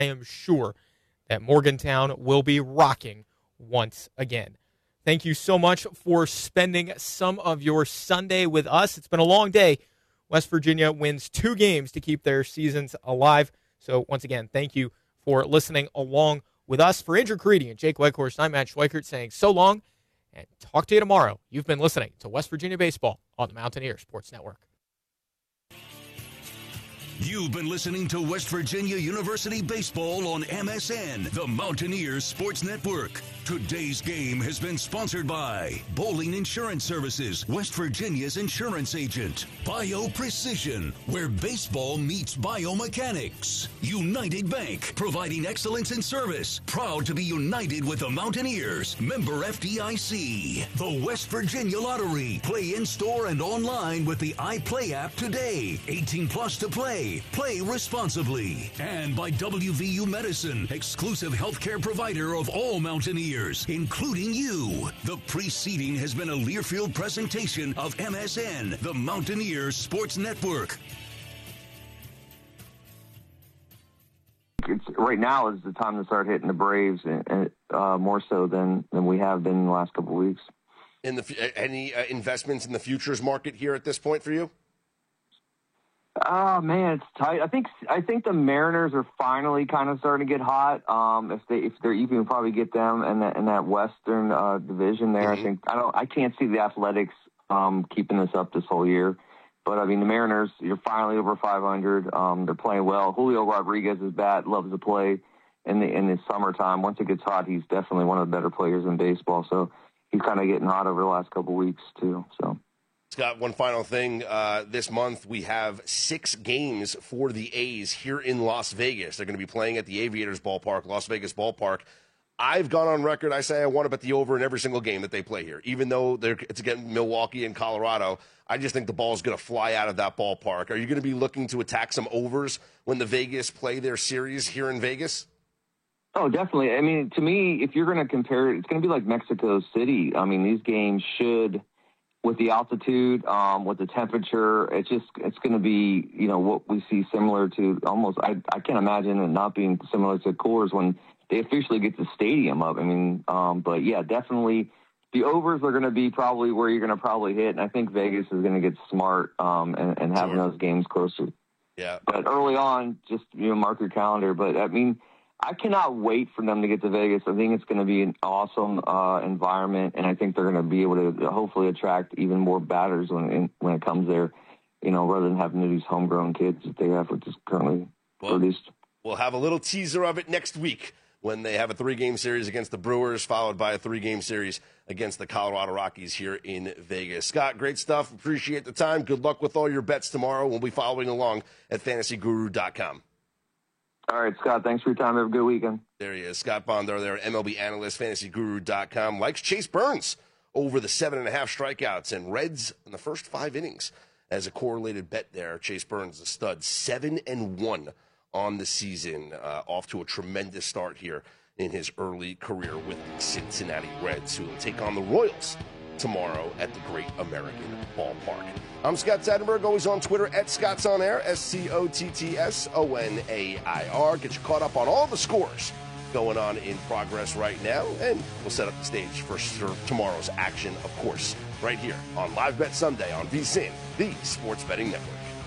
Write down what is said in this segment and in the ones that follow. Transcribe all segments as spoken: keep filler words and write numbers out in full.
I am sure that Morgantown will be rocking once again. Thank you so much for spending some of your Sunday with us. It's been a long day. West Virginia wins two games to keep their seasons alive. So once again, thank you for listening along with us. For Andrew Creedy and Jake Weghorst, I'm Matt Schweikert saying so long and talk to you tomorrow. You've been listening to West Virginia Baseball on the Mountaineer Sports Network. You've been listening to West Virginia University Baseball on M S N, the Mountaineers Sports Network. Today's game has been sponsored by Bowling Insurance Services, West Virginia's insurance agent. Bio Precision, where baseball meets biomechanics. United Bank, providing excellence in service. Proud to be united with the Mountaineers. Member F D I C. The West Virginia Lottery. Play in-store and online with the iPlay app today. eighteen plus to play. Play responsibly. And by W V U Medicine, exclusive healthcare provider of all Mountaineers, including you. The preceding has been a Learfield presentation of M S N, the Mountaineers Sports Network. It's, right now is the time to start hitting the Braves, and, and uh, more so than, than we have been in the last couple of weeks. In the any uh, investments in the futures market here at this point for you? Oh man, it's tight. I think I think the Mariners are finally kind of starting to get hot. Um, if they if they're you can probably get them in that in that Western uh, division there. Mm-hmm. I think I don't I can't see the Athletics um, keeping this up this whole year. But I mean the Mariners, you're finally over five hundred. Um, they're playing well. Julio Rodriguez's bat loves to play in the in the summertime. Once it gets hot, he's definitely one of the better players in baseball. So he's kind of getting hot over the last couple of weeks too. So. Scott, one final thing. Uh, this month we have six games for the A's here in Las Vegas. They're going to be playing at the Aviators Ballpark, Las Vegas Ballpark. I've gone on record. I say I want to bet the over in every single game that they play here, even though they're, it's against Milwaukee and Colorado. I just think the ball is going to fly out of that ballpark. Are you going to be looking to attack some overs when the Vegas play their series here in Vegas? Oh, definitely. I mean, to me, if you're going to compare it, it's going to be like Mexico City. I mean, these games should – with the altitude, um, with the temperature, it's just it's going to be, you know, what we see similar to almost. I, I can't imagine it not being similar to Coors when they officially get the stadium up. I mean, um, but yeah, definitely the overs are going to be probably where you're going to probably hit, and I think Vegas is going to get smart um, and, and having sure. those games closer. Yeah. But early on, just you know, mark your calendar. But I mean. I cannot wait for them to get to Vegas. I think it's going to be an awesome uh, environment, and I think they're going to be able to hopefully attract even more batters when when it comes there, you know, rather than having these homegrown kids that they have, which is currently well, produced. We'll have a little teaser of it next week when they have a three-game series against the Brewers, followed by a three-game series against the Colorado Rockies here in Vegas. Scott, great stuff. Appreciate the time. Good luck with all your bets tomorrow. We'll be following along at fantasy guru dot com. All right, Scott, thanks for your time. Have a good weekend. There he is. Scott Bondar there, M L B analyst, fantasy guru dot com. Likes Chase Burns over the seven and a half strikeouts and Reds in the first five innings as a correlated bet there. Chase Burns, a stud, seven and one on the season, uh, off to a tremendous start here in his early career with the Cincinnati Reds, who will take on the Royals tomorrow at the Great American Ballpark. I'm Scott Seidenberg, always on Twitter at Scott's On Air, S C O T T S O N A I R. Get you caught up on all the scores going on in progress right now, and we'll set up the stage for tomorrow's action, of course, right here on Live Bet Sunday on V S I N, the Sports Betting Network.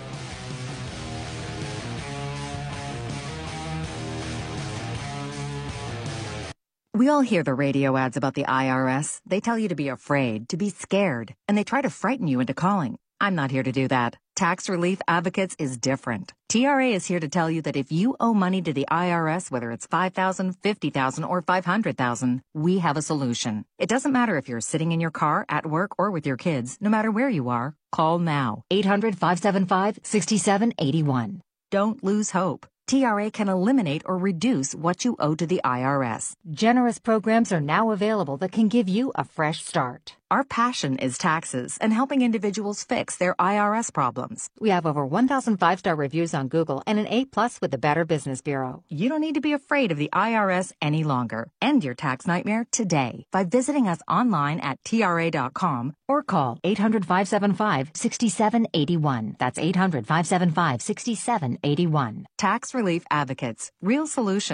We all hear the radio ads about the I R S. They tell you to be afraid, to be scared, and they try to frighten you into calling. I'm not here to do that. Tax Relief Advocates is different. T R A is here to tell you that if you owe money to the I R S, whether it's five thousand dollars, fifty thousand dollars, or five hundred thousand dollars, we have a solution. It doesn't matter if you're sitting in your car, at work, or with your kids. No matter where you are, call now. eight hundred, five seven five, six seven eight one. Don't lose hope. T R A can eliminate or reduce what you owe to the I R S. Generous programs are now available that can give you a fresh start. Our passion is taxes and helping individuals fix their I R S problems. We have over one thousand five-star reviews on Google and an A plus with the Better Business Bureau. You don't need to be afraid of the I R S any longer. End your tax nightmare today by visiting us online at T R A dot com or call eight hundred, five seven five, six seven eight one. That's eight hundred, five seven five, six seven eight one. Tax Relief Advocates. Real solutions.